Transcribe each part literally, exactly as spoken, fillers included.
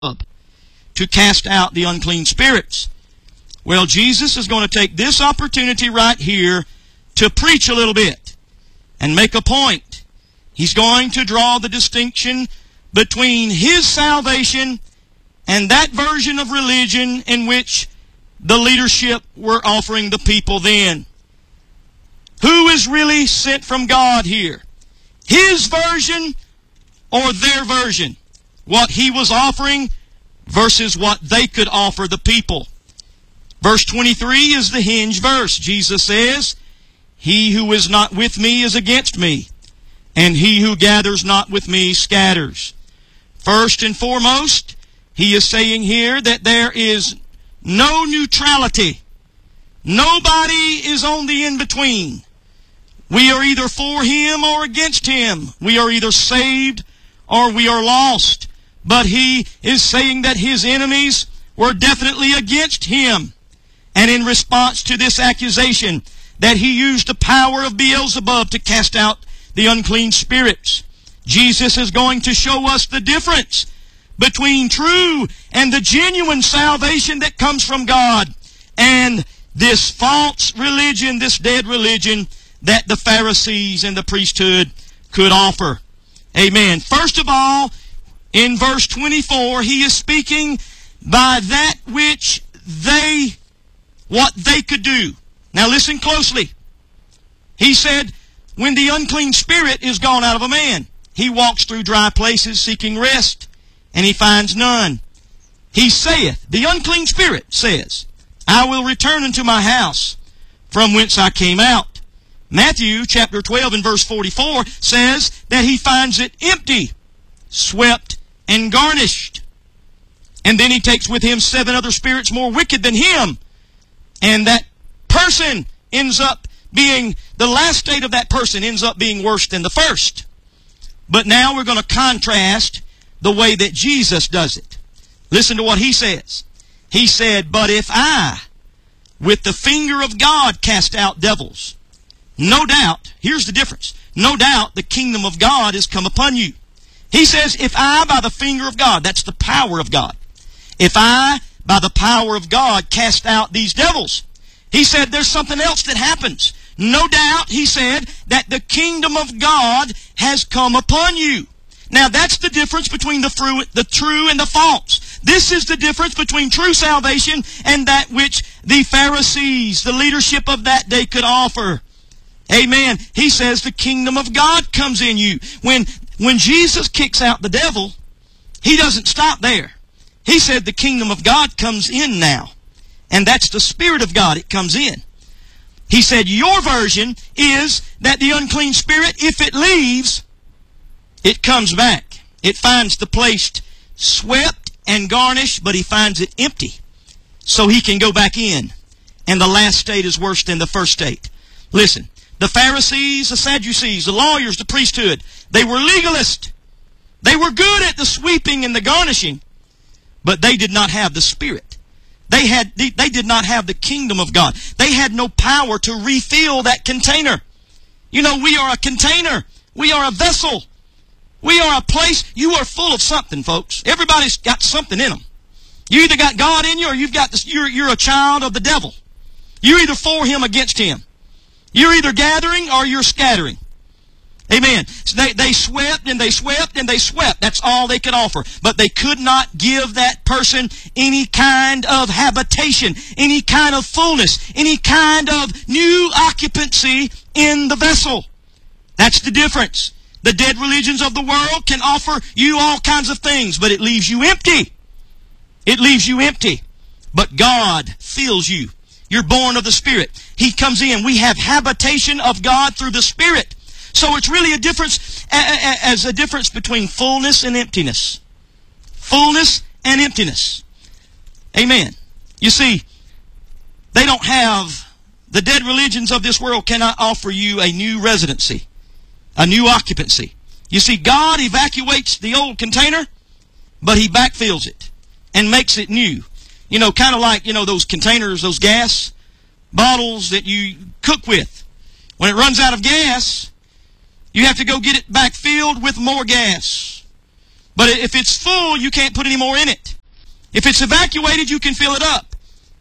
to cast out the unclean spirits. Well, Jesus is going to take this opportunity right here to preach a little bit and make a point. He's going to draw the distinction between His salvation and that version of religion in which the leadership were offering the people then. Who is really sent from God here? His version or their version? What He was offering versus what they could offer the people. Verse twenty-three is the hinge verse. Jesus says, "He who is not with me is against me, and he who gathers not with me scatters." First and foremost, He is saying here that there is no neutrality. Nobody is on the in-between. We are either for Him or against Him. We are either saved or we are lost. But He is saying that His enemies were definitely against Him. And in response to this accusation that He used the power of Beelzebub to cast out the unclean spirits, Jesus is going to show us the difference between true and the genuine salvation that comes from God and this false religion, this dead religion that the Pharisees and the priesthood could offer. Amen. First of all, in verse twenty-four, He is speaking by that which they, what they could do. Now listen closely. He said, when the unclean spirit is gone out of a man, he walks through dry places seeking rest, and he finds none. He saith, the unclean spirit says, I will return unto my house from whence I came out. Matthew chapter twelve and verse forty-four says that he finds it empty, swept, and garnished. And then he takes with him seven other spirits more wicked than him. And that person ends up being, the last state of that person ends up being worse than the first. But now we're going to contrast the way that Jesus does it. Listen to what He says. He said, but if I, with the finger of God, cast out devils, no doubt, here's the difference, no doubt the kingdom of God is come upon you. He says, if I, by the finger of God, that's the power of God, if I, by the power of God, cast out these devils, He said there's something else that happens. No doubt, He said, that the kingdom of God has come upon you. Now that's the difference between the, true, the true and the false. This is the difference between true salvation and that which the Pharisees, the leadership of that day, could offer. Amen. He says the kingdom of God comes in you. When, when Jesus kicks out the devil, He doesn't stop there. He said the kingdom of God comes in now. And that's the Spirit of God. It comes in. He said your version is that the unclean spirit, if it leaves, it comes back. It finds the place swept and garnished, but he finds it empty. So he can go back in. And the last state is worse than the first state. Listen, the Pharisees, the Sadducees, the lawyers, the priesthood, they were legalists. They were good at the sweeping and the garnishing, but they did not have the Spirit. They had, they did not have the kingdom of God. They had no power to refill that container. You know, we are a container. We are a vessel. We are a place. You are full of something, folks. Everybody's got something in them. You either got God in you or you've got this, you're, you're a child of the devil. You're either for Him or against Him. You're either gathering or you're scattering. Amen. So they, they swept and they swept and they swept. That's all they could offer. But they could not give that person any kind of habitation, any kind of fullness, any kind of new occupancy in the vessel. That's the difference. The dead religions of the world can offer you all kinds of things, but it leaves you empty. It leaves you empty. But God fills you. You're born of the Spirit. He comes in. We have habitation of God through the Spirit. So it's really a difference, as a difference between fullness and emptiness. Fullness and emptiness. Amen. You see, they don't have, the dead religions of this world cannot offer you a new residency, a new occupancy. You see, God evacuates the old container, but He backfills it and makes it new. You know, kind of like, you know, those containers, those gas bottles that you cook with. When it runs out of gas, you have to go get it back filled with more gas. But if it's full, you can't put any more in it. If it's evacuated, you can fill it up.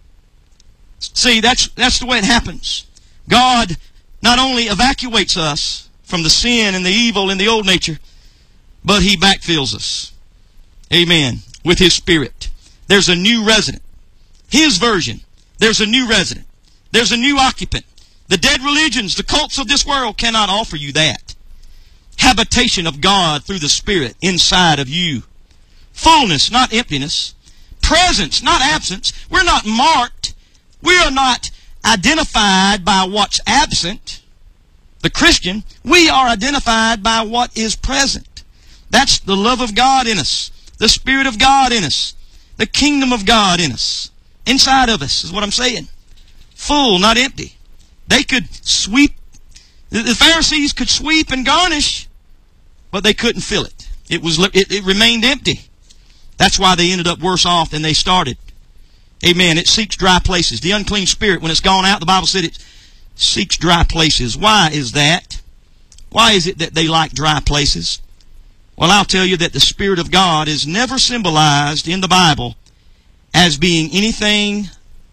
See, that's, that's the way it happens. God not only evacuates us from the sin and the evil in the old nature, but He backfills us. Amen. With His Spirit. There's a new resident. His version. There's a new resident. There's a new occupant. The dead religions, the cults of this world cannot offer you that. Habitation of God through the Spirit inside of you. Fullness, not emptiness. Presence, not absence. We're not marked. We are not identified by what's absent. The Christian, we are identified by what is present. That's the love of God in us. The Spirit of God in us. The kingdom of God in us. Inside of us is what I'm saying. Full, not empty. They could sweep. The Pharisees could sweep and garnish, but they couldn't fill it. It was it, it remained empty. That's why they ended up worse off than they started. Amen. It seeks dry places. The unclean spirit, when it's gone out, the Bible said it seeks dry places. Why is that? Why is it that they like dry places? Well, I'll tell you that the Spirit of God is never symbolized in the Bible as being anything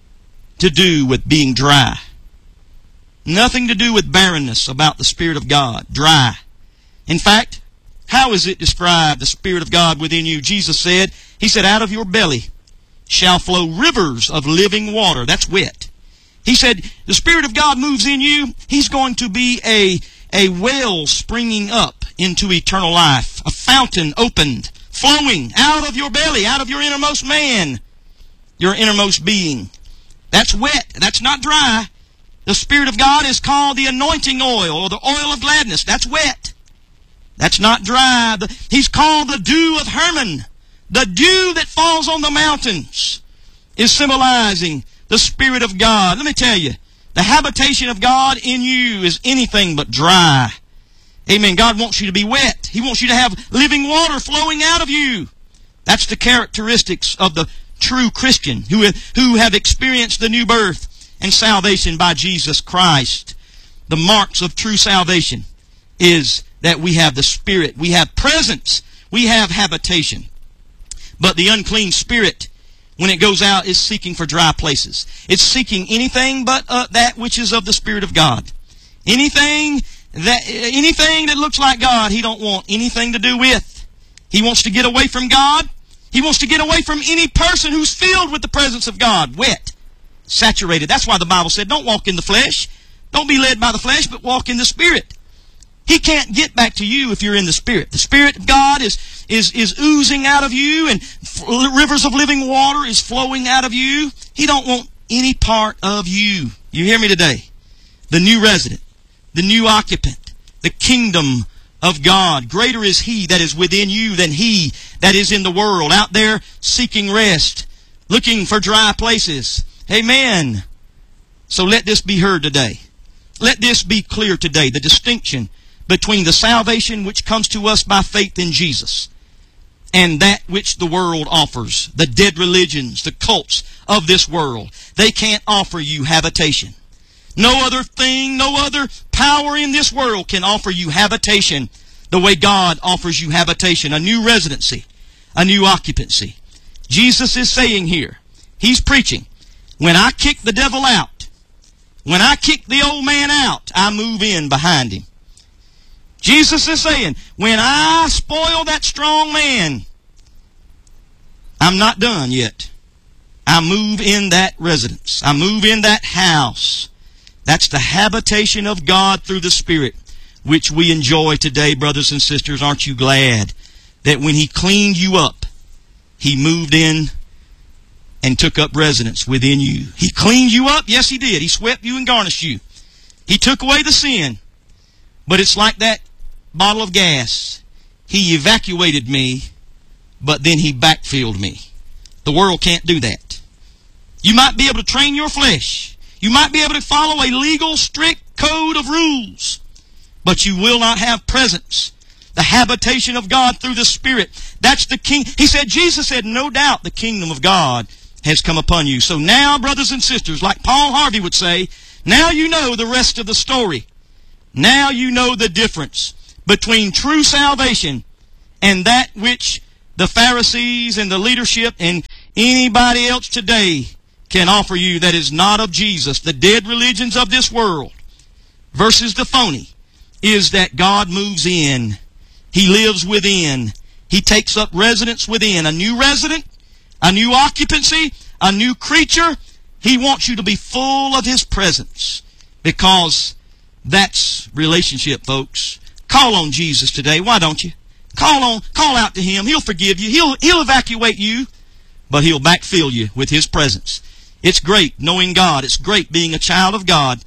to do with being dry. Nothing to do with barrenness about the Spirit of God. Dry. In fact, how is it described, the Spirit of God within you? Jesus said, He said, out of your belly shall flow rivers of living water. That's wet. He said, the Spirit of God moves in you. He's going to be a, a well springing up into eternal life. A fountain opened, flowing out of your belly, out of your innermost man, your innermost being. That's wet. That's not dry. The Spirit of God is called the anointing oil, or the oil of gladness. That's wet. That's not dry. He's called the dew of Hermon. The dew that falls on the mountains is symbolizing the Spirit of God. Let me tell you, the habitation of God in you is anything but dry. Amen. God wants you to be wet. He wants you to have living water flowing out of you. That's the characteristics of the true Christian who have, who have experienced the new birth and salvation by Jesus Christ. The marks of true salvation is that we have the Spirit. We have presence. We have habitation. But the unclean spirit, when it goes out, is seeking for dry places. It's seeking anything but uh, that which is of the Spirit of God. Anything that anything that looks like God, he don't want anything to do with. He wants to get away from God. He wants to get away from any person who's filled with the presence of God. Wet. Saturated. That's why the Bible said, don't walk in the flesh. Don't be led by the flesh, but walk in the Spirit. He can't get back to you if you're in the Spirit. The Spirit of God is, is, is oozing out of you, and rivers of living water is flowing out of you. He don't want any part of you. You hear me today? The new resident, the new occupant, the kingdom of God. Greater is He that is within you than he that is in the world. Out there seeking rest, looking for dry places. Amen. So let this be heard today. Let this be clear today. The distinction between the salvation which comes to us by faith in Jesus and that which the world offers. The dead religions, the cults of this world. They can't offer you habitation. No other thing, no other power in this world can offer you habitation the way God offers you habitation. A new residency, a new occupancy. Jesus is saying here, He's preaching, when I kick the devil out, when I kick the old man out, I move in behind him. Jesus is saying, when I spoil that strong man, I'm not done yet. I move in that residence. I move in that house. That's the habitation of God through the Spirit, which we enjoy today, brothers and sisters. Aren't you glad that when He cleaned you up, He moved in and took up residence within you? He cleaned you up? Yes, He did. He swept you and garnished you. He took away the sin. But it's like that bottle of gas. He evacuated me, but then He backfilled me. The world can't do that. You might be able to train your flesh. You might be able to follow a legal, strict code of rules, but you will not have presence. The habitation of God through the Spirit. That's the king. He said, Jesus said, no doubt the kingdom of God has come upon you. So now, brothers and sisters, like Paul Harvey would say, now you know the rest of the story. Now you know the difference between true salvation and that which the Pharisees and the leadership and anybody else today can offer you that is not of Jesus, the dead religions of this world versus the phony, is that God moves in. He lives within. He takes up residence within. A new resident, a new occupancy, a new creature. He wants you to be full of His presence, because that's relationship, folks. Call on Jesus today. Why don't you? Call on, call out to Him. He'll forgive you. He'll, He'll evacuate you, but He'll backfill you with His presence. It's great knowing God. It's great being a child of God.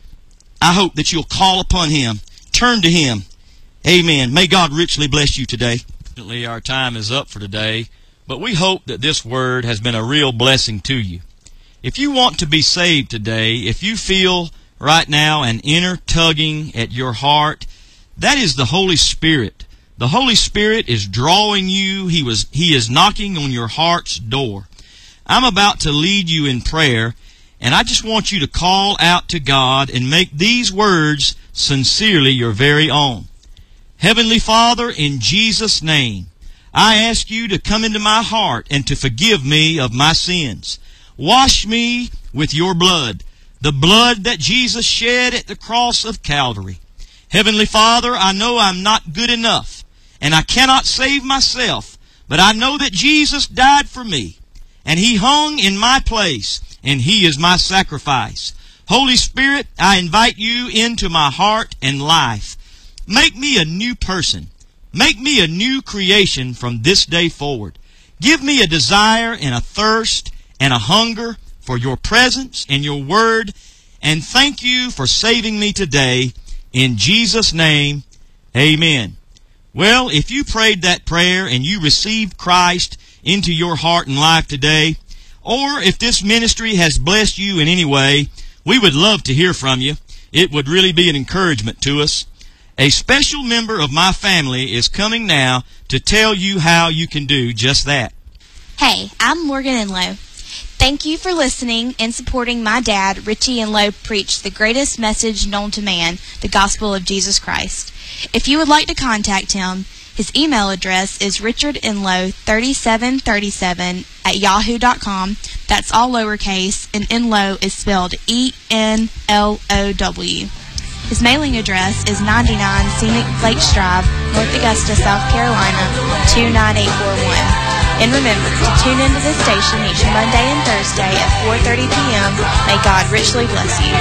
I hope that you'll call upon Him. Turn to Him. Amen. May God richly bless you today. Unfortunately, our time is up for today, but we hope that this word has been a real blessing to you. If you want to be saved today, if you feel right now an inner tugging at your heart, that is the Holy Spirit. The Holy Spirit is drawing you. He was, He is knocking on your heart's door. I'm about to lead you in prayer, and I just want you to call out to God and make these words sincerely your very own. Heavenly Father, in Jesus' name, I ask you to come into my heart and to forgive me of my sins. Wash me with your blood, the blood that Jesus shed at the cross of Calvary. Heavenly Father, I know I'm not good enough, and I cannot save myself, but I know that Jesus died for me, and He hung in my place, and He is my sacrifice. Holy Spirit, I invite you into my heart and life. Make me a new person. Make me a new creation from this day forward. Give me a desire and a thirst and a hunger for your presence and your word. And thank you for saving me today. In Jesus' name, amen. Well, if you prayed that prayer and you received Christ into your heart and life today, or if this ministry has blessed you in any way, we would love to hear from you. It would really be an encouragement to us. A special member of my family is coming now to tell you how you can do just that. Hey, I'm Morgan Enlow. Thank you for listening and supporting my dad, Richie Enlow, preach the greatest message known to man, the gospel of Jesus Christ. If you would like to contact him, his email address is richardenlow thirty-seven thirty-seven at yahoo dot com. That's all lowercase, and Enlow is spelled E N L O W. His mailing address is ninety-nine Scenic Lakes Drive, North Augusta, South Carolina, two nine eight four one. And remember to tune into this station each Monday and Thursday at four thirty p.m. May God richly bless you.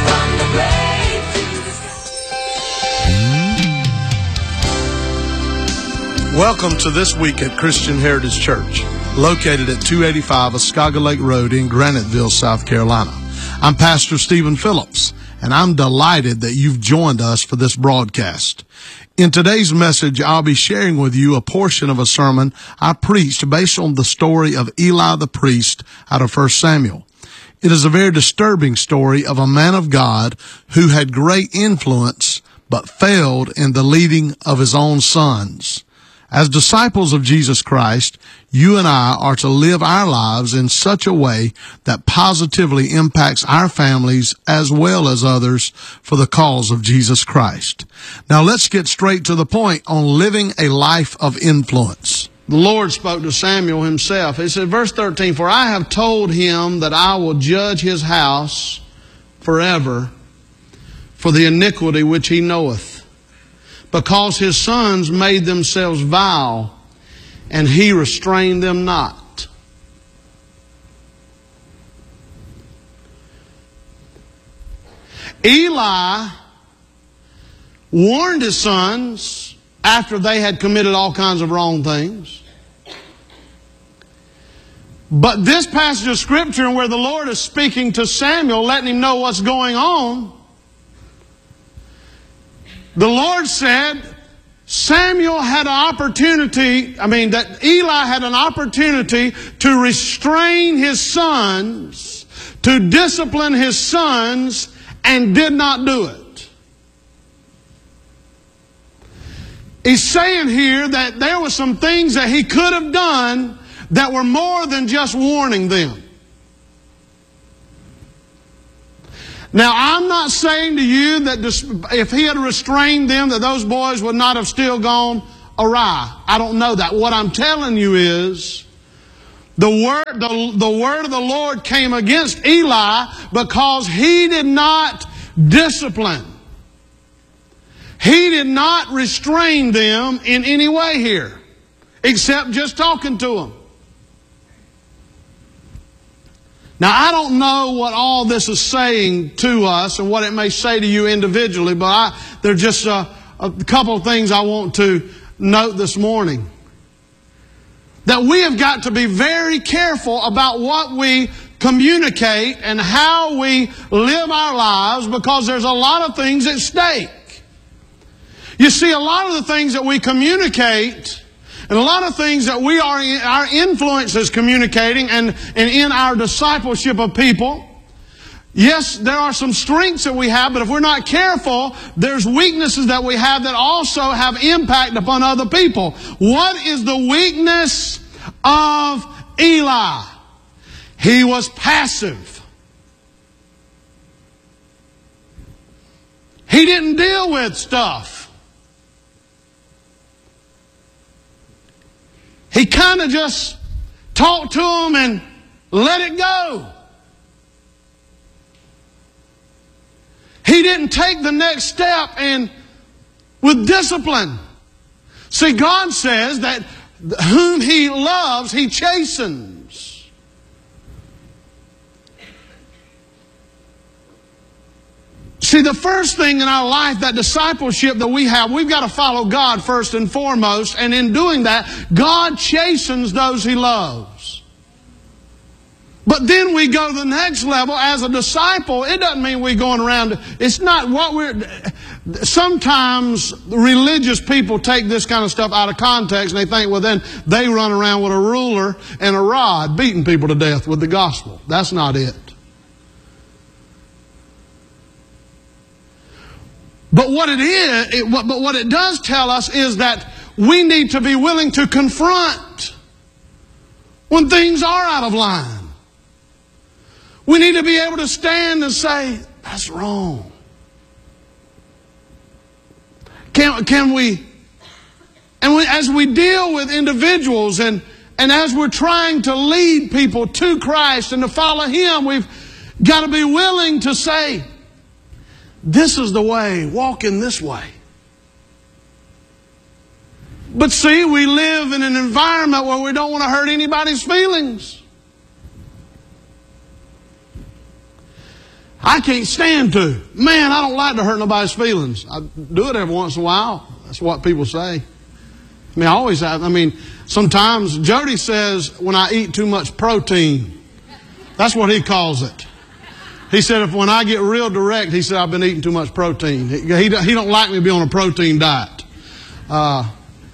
Welcome to This Week at Christian Heritage Church, located at two eighty-five Oscaga Lake Road in Graniteville, South Carolina. I'm Pastor Stephen Phillips, and I'm delighted that you've joined us for this broadcast. In today's message, I'll be sharing with you a portion of a sermon I preached based on the story of Eli the priest out of First Samuel. It is a very disturbing story of a man of God who had great influence but failed in the leading of his own sons. As disciples of Jesus Christ, you and I are to live our lives in such a way that positively impacts our families as well as others for the cause of Jesus Christ. Now let's get straight to the point on living a life of influence. The Lord spoke to Samuel himself. He said, verse thirteen, "For I have told him that I will judge his house forever for the iniquity which he knoweth, because his sons made themselves vile, and he restrained them not." Eli warned his sons after they had committed all kinds of wrong things. But this passage of Scripture where the Lord is speaking to Samuel, letting him know what's going on, the Lord said Samuel had an opportunity, I mean, that Eli had an opportunity to restrain his sons, to discipline his sons, and did not do it. He's saying here that there were some things that he could have done that were more than just warning them. Now, I'm not saying to you that if he had restrained them, that those boys would not have still gone awry. I don't know that. What I'm telling you is the word, the, the word of the Lord came against Eli because he did not discipline. He did not restrain them in any way here, except just talking to them. Now, I don't know what all this is saying to us and what it may say to you individually, but I, there are just a, a couple of things I want to note this morning. That we have got to be very careful about what we communicate and how we live our lives, because there's a lot of things at stake. You see, a lot of the things that we communicate and a lot of things that we are, our influence is communicating and, and in our discipleship of people, yes, there are some strengths that we have, but if we're not careful, there's weaknesses that we have that also have impact upon other people. What is the weakness of Eli? He was passive. He didn't deal with stuff. He kind of just talked to them and let it go. He didn't take the next step and with discipline. See, God says that whom He loves, He chastens. See, the first thing in our life, that discipleship that we have, we've got to follow God first and foremost. And in doing that, God chastens those He loves. But then we go to the next level. As a disciple, it doesn't mean we're going around. It's not what we're... Sometimes religious people take this kind of stuff out of context and they think, well, then they run around with a ruler and a rod beating people to death with the gospel. That's not it. But what it is, it, what, but what it does tell us is that we need to be willing to confront when things are out of line. We need to be able to stand and say, that's wrong. Can, can we, and we, as we deal with individuals and, and as we're trying to lead people to Christ and to follow Him, we've got to be willing to say, this is the way, walk in this way. But see, we live in an environment where we don't want to hurt anybody's feelings. I can't stand to. Man, I don't like to hurt nobody's feelings. I do it every once in a while. That's what people say. I mean, I always have. I mean, sometimes Jody says when I eat too much protein. That's what he calls it. He said, if when I get real direct, he said, I've been eating too much protein. He, he, he don't like me to be on a protein diet. Uh,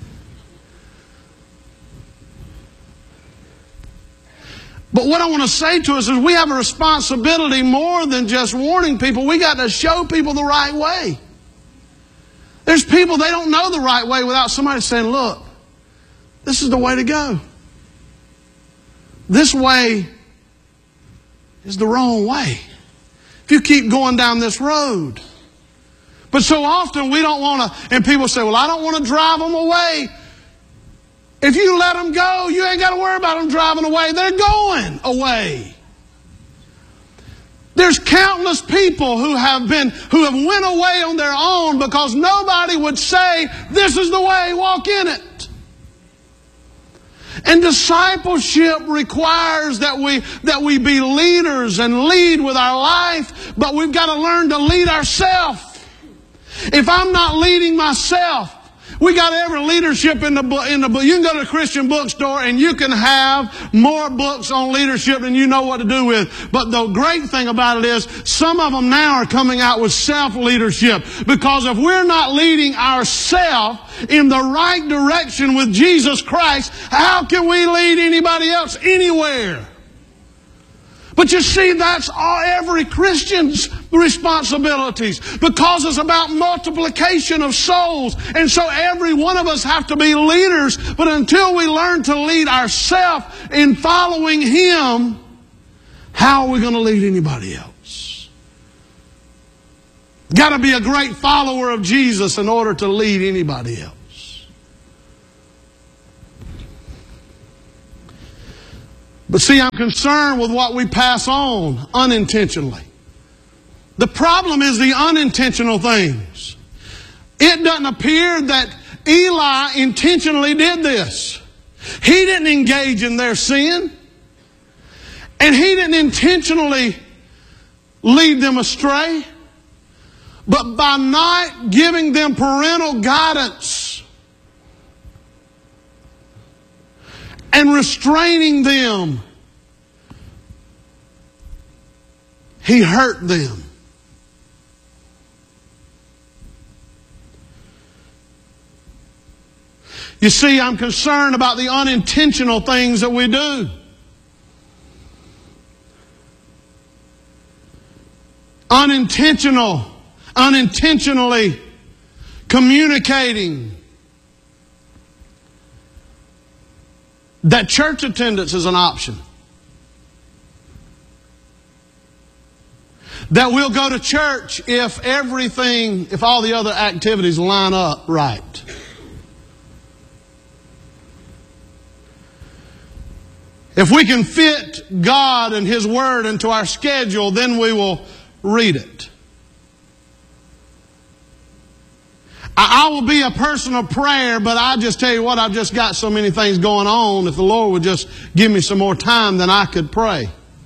but what I want to say to us is we have a responsibility more than just warning people. We got to show people the right way. There's people, they don't know the right way without somebody saying, look, this is the way to go. This way is the wrong way. If you keep going down this road. But so often we don't want to, and people say, well, I don't want to drive them away. If you let them go, you ain't got to worry about them driving away. They're going away. There's countless people who have been, who have went away on their own because nobody would say, this is the way, walk in it. And discipleship requires that we, that we be leaders and lead with our life, but we've got to learn to lead ourselves. If I'm not leading myself, we got every leadership in the book. In the book. You can go to a Christian bookstore and you can have more books on leadership than you know what to do with. But the great thing about it is some of them now are coming out with self-leadership. Because if we're not leading ourselves in the right direction with Jesus Christ, how can we lead anybody else anywhere? But you see, that's all, every Christian's responsibilities, because it's about multiplication of souls. And so every one of us have to be leaders. But until we learn to lead ourselves in following Him, how are we going to lead anybody else? Got to be a great follower of Jesus in order to lead anybody else. But see, I'm concerned with what we pass on unintentionally. The problem is the unintentional things. It doesn't appear that Eli intentionally did this. He didn't engage in their sin. And he didn't intentionally lead them astray. But by not giving them parental guidance and restraining them, he hurt them. You see, I'm concerned about the unintentional things that we do. Unintentional, unintentionally communicating that church attendance is an option. That we'll go to church if everything, if all the other activities line up right. If we can fit God and His Word into our schedule, then we will read it. I, I will be a person of prayer, but I just tell you what, I've just got so many things going on. If the Lord would just give me some more time, then I could pray.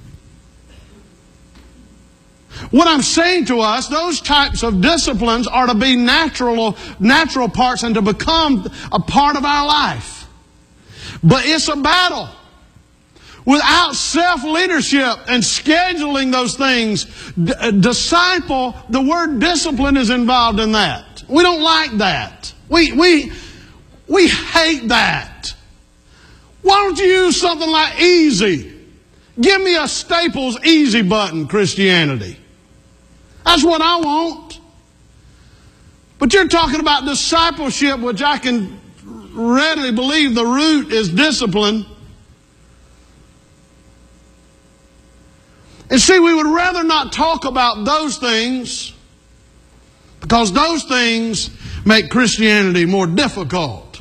What I'm saying to us, those types of disciplines are to be natural, natural parts and to become a part of our life. But it's a battle. Without self-leadership and scheduling those things, d- disciple, the word discipline is involved in that. We don't like that. We, we, we hate that. Why don't you use something like easy? Give me a Staples easy button, Christianity. That's what I want. But you're talking about discipleship, which I can readily believe the root is discipline. And see, we would rather not talk about those things because those things make Christianity more difficult.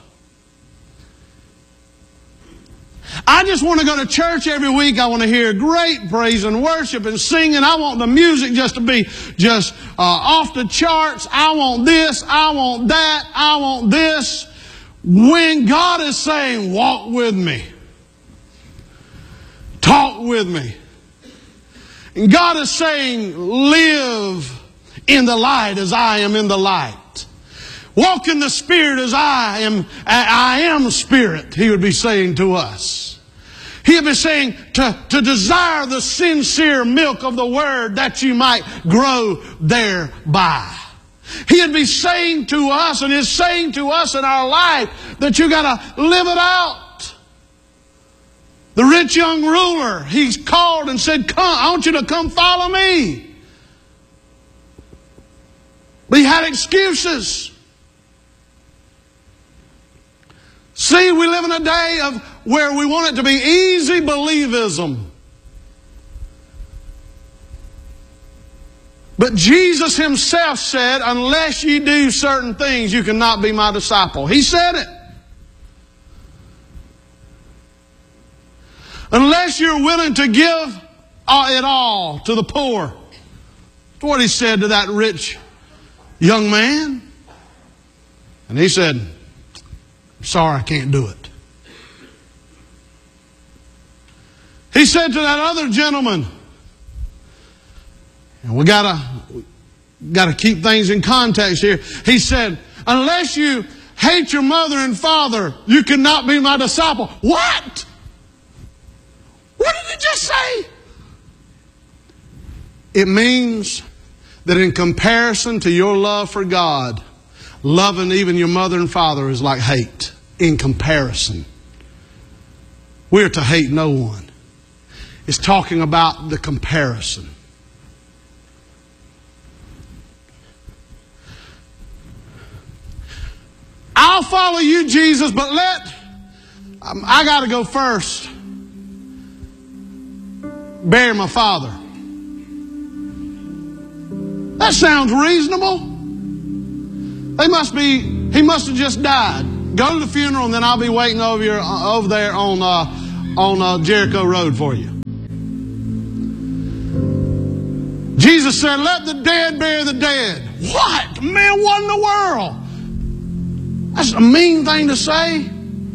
I just want to go to church every week. I want to hear great praise and worship and singing. I want the music just to be just uh, off the charts. I want this. I want that. I want this. When God is saying, walk with me. Talk with me. And God is saying, live in the light as I am in the light. Walk in the Spirit as I am, I am Spirit, He would be saying to us. He would be saying to, to desire the sincere milk of the Word that you might grow thereby. He would be saying to us and is saying to us in our life that you got to live it out. The rich young ruler, he's called and said, come, I want you to come follow me. But he had excuses. See, we live in a day of where we want it to be easy believism. But Jesus Himself said, unless you do certain things, you cannot be my disciple. He said it. Unless you're willing to give it all to the poor. That's what He said to that rich young man. And he said, sorry, I can't do it. He said to that other gentleman, and we gotta, we gotta keep things in context here. He said, unless you hate your mother and father, you cannot be my disciple. What? What did it just say? It means that in comparison to your love for God, loving even your mother and father is like hate. In comparison. We're to hate no one. It's talking about the comparison. I'll follow you, Jesus, but let, um, I got to go first. Bury my father. That sounds reasonable. They must be, he must have just died. Go to the funeral and then I'll be waiting over, your, over there on, uh, on uh, Jericho Road for you. Jesus said, let the dead bury the dead. What? Man, what in the world? That's a mean thing to say.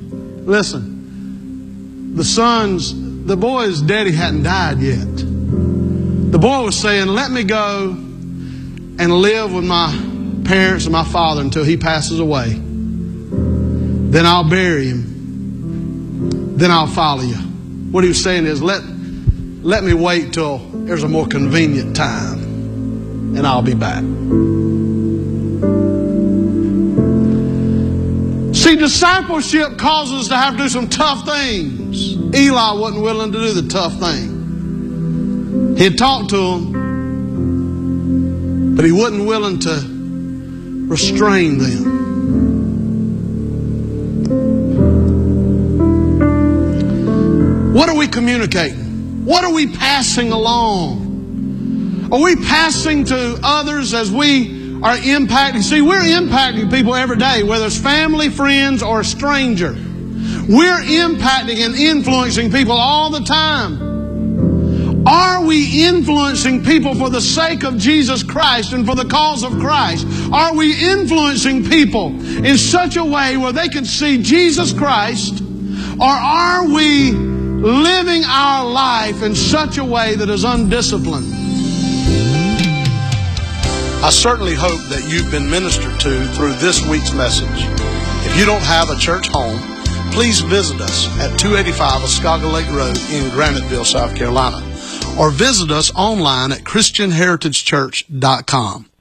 Listen, the son's, the boy's daddy hadn't died yet. The boy was saying, let me go and live with my parents and my father until he passes away. Then I'll bury him. Then I'll follow you. What he was saying is, let, let me wait till there's a more convenient time, and I'll be back. See, discipleship causes us to have to do some tough things. Eli wasn't willing to do the tough thing. He had talked to them, but he wasn't willing to restrain them. What are we communicating? What are we passing along? Are we passing to others as we are impacting? See, we're impacting people every day, whether it's family, friends, or a stranger. We're impacting and influencing people all the time. Are we influencing people for the sake of Jesus Christ and for the cause of Christ? Are we influencing people in such a way where they can see Jesus Christ? Or are we living our life in such a way that is undisciplined? I certainly hope that you've been ministered to through this week's message. If you don't have a church home, please visit us at two eighty-five Oscaga Lake Road in Graniteville, South Carolina, or visit us online at Christian Heritage Church dot com.